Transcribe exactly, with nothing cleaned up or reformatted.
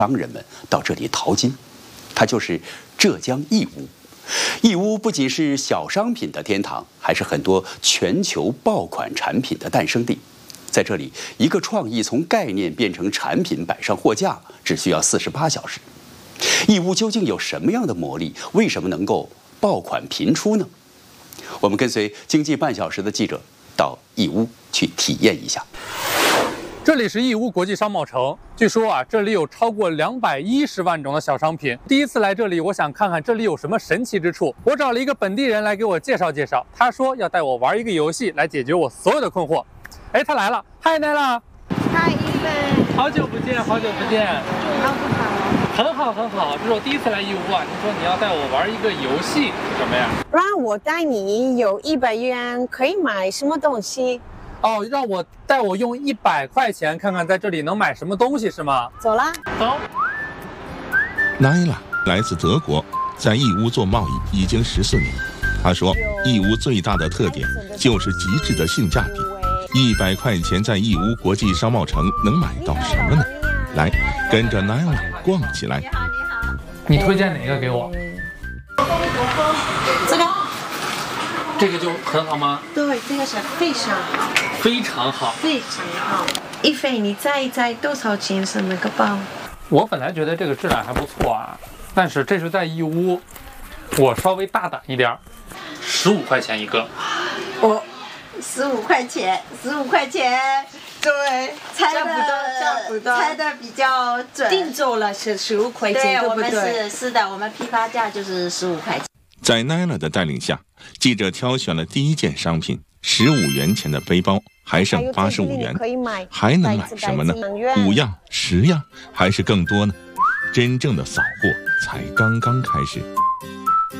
商人们到这里淘金，它就是浙江义乌。义乌不仅是小商品的天堂，还是很多全球爆款产品的诞生地。在这里，一个创意从概念变成产品摆上货架，只需要四十八小时。义乌究竟有什么样的魔力？为什么能够爆款频出呢？我们跟随经济半小时的记者到义乌去体验一下。 这里是义乌国际商贸城，据说啊，这里有超过两百一十万种的小商品。第一次来这里，我想看看这里有什么神奇之处。我找了一个本地人来给我介绍介绍，他说要带我玩一个游戏来解决我所有的困惑。哎，他来了，嗨，奈拉， 嗨，一菲， 好久不见，好久不见， 好不好？ 很好很好，这是我第一次来义乌啊。你说你要带我玩一个游戏是什么呀？ 让我带你有一百元可以买什么东西？ 哦，让我带我用一百块钱看看在这里能买什么东西是吗？ 走啦， 走。 奈拉来自德国，在义乌做贸易已经十四年。他说，义乌最大的特点就是极致的性价比。一百块钱在义乌国际商贸城能买到什么呢？来，跟着奈拉逛起来。 你好，你好。 你推荐哪个给我？ 这个。 这个就很好吗？ 对，这个是非常好， 非常好， 非常好。一菲，你猜一猜多少钱是那个包？ 我本来觉得这个质量还不错啊，但是这是在义乌，我稍微大胆一点，十五块钱一个。 我十五块钱，十五块钱，对，猜的差不多， 猜的比较准。 定做了是十五块钱， 对， 对我们不对？ 是是的，我们批发价就是十五块钱。 在奈拉的带领下，记者挑选了第一件商品，十五元钱的背包，还剩八十五元，还能买什么呢？五样、十样，还是更多呢？真正的扫货才刚刚开始。